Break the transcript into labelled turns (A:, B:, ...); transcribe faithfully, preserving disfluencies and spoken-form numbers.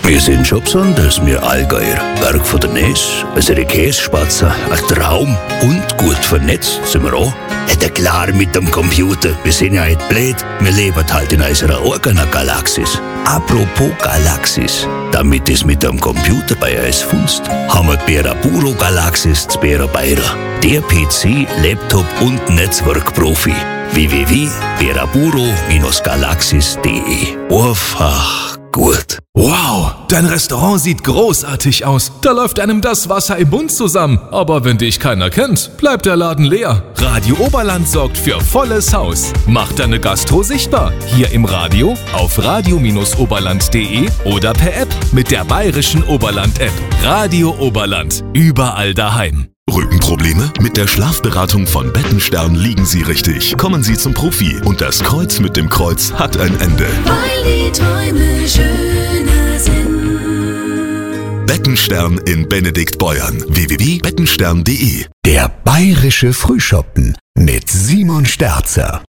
A: Wir sind schon besonders, wir Allgäuer. Berg von der Ness, unsere Kässpatzen, ein Traum und gut vernetzt sind wir auch. Ja, klar mit dem Computer, wir sind ja nicht blöd, wir leben halt in unserer eigenen Galaxis. Apropos Galaxis, damit es mit dem Computer bei uns funzt, haben wir die Beraburo Galaxis zu Berabeira. Der P C, Laptop und Netzwerkprofi. w w w punkt beraburo galaxis punkt d e. Einfach gut.
B: Wow, dein Restaurant sieht großartig aus. Da läuft einem das Wasser im Mund zusammen. Aber wenn dich keiner kennt, bleibt der Laden leer. Radio Oberland sorgt für volles Haus. Macht deine Gastro sichtbar. Hier im Radio, auf radio oberland punkt d e oder per App mit der bayerischen Oberland-App. Radio Oberland. Überall daheim.
C: Rückenprobleme? Mit der Schlafberatung von Bettenstern liegen Sie richtig. Kommen Sie zum Profi und das Kreuz mit dem Kreuz hat ein Ende.
D: Weil die Träume schöner sind.
C: Bettenstern in Benediktbeuern. w w w punkt bettenstern punkt d e.
E: Der bayerische Frühschoppen mit Simon Sterzer.